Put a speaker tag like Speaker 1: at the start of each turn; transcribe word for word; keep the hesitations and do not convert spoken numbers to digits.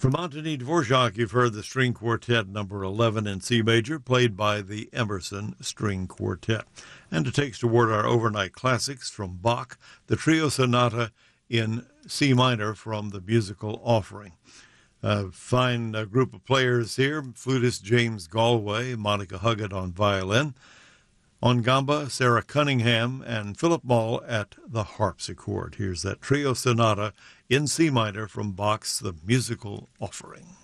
Speaker 1: From Anthony Dvorak, you've heard the String Quartet number eleven in C major, played by the Emerson String Quartet. And it takes toward our overnight classics from Bach, the Trio Sonata in C minor from the musical Offering. A fine uh, group of players here: flutist James Galway, Monica Huggett on violin, on gamba Sarah Cunningham, and Philip Mall at the harpsichord. Here's that Trio Sonata in C minor from Bach's The Musical Offering.